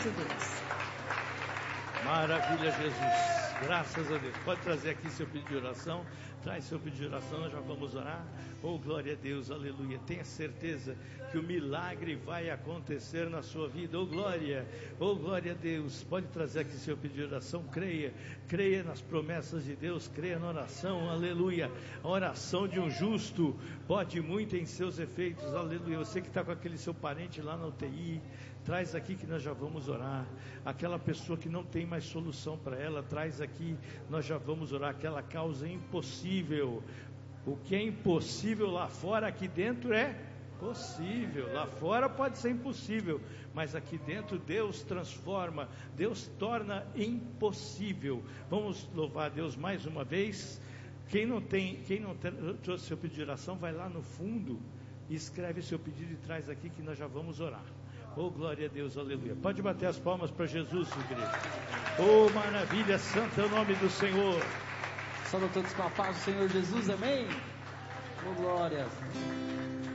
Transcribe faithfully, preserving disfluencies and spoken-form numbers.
de Deus. Maravilha, Jesus. Graças a Deus. Pode trazer aqui seu pedido de oração. Traz seu pedido de oração, nós já vamos orar. Oh, glória a Deus, aleluia. Tenha certeza que o milagre vai acontecer na sua vida. Oh, glória. Oh, glória a Deus. Pode trazer aqui seu pedido de oração. Creia. Creia nas promessas de Deus. Creia na oração. Aleluia. A oração de um justo pode muito em seus efeitos. Aleluia. Você que está com aquele seu parente lá na U T I, traz aqui que nós já vamos orar. Aquela pessoa que não tem mais solução para ela, traz aqui, nós já vamos orar. Aquela causa impossível. O que é impossível lá fora, aqui dentro é possível. Lá fora pode ser impossível, mas aqui dentro Deus transforma, Deus torna impossível. Vamos louvar a Deus mais uma vez. Quem não tem, quem não tem, trouxe seu pedido de oração, vai lá no fundo e escreve seu pedido e traz aqui que nós já vamos orar. Oh, glória a Deus, aleluia. Pode bater as palmas para Jesus, igreja. Oh, maravilha, santo é o nome do Senhor. Saúde a todos com a paz do Senhor Jesus, amém? Oh, glória.